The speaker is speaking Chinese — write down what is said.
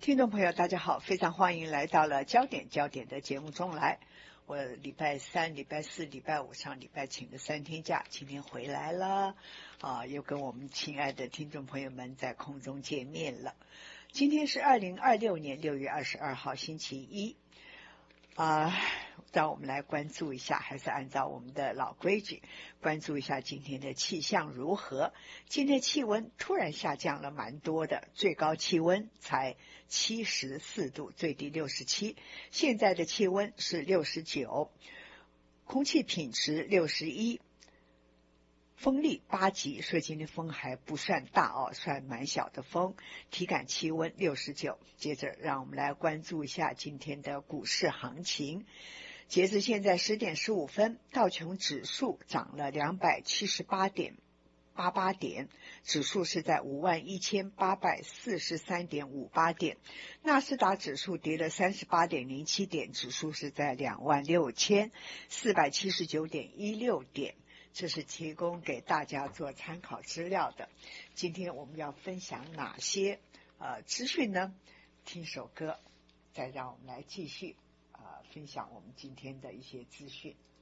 听众朋友大家好，非常欢迎来到了焦点的节目中来。我礼拜三、礼拜四、礼拜五上礼拜请了3天假，今天回来了又跟我们亲爱的听众朋友们在空中见面了。今天是2026年6月22号星期一让我们来关注一下，还是按照我们的老规矩，关注一下今天的气象如何。今天气温突然下降了蛮多的，最高气温才74度，最低67，现在的气温是69，空气品质61，风力8级，所以今天风还不算大算蛮小的风，体感气温69。接着让我们来关注一下今天的股市行情。截至现在10点15分，道琼指数涨了278.88点，指数是在51,843.58点，纳斯达指数跌了38.07点，指数是在26,479.16点。这是提供给大家做参考资料的。今天我们要分享哪些资讯呢？听首歌，再让我们来继续分享我们今天的一些资讯。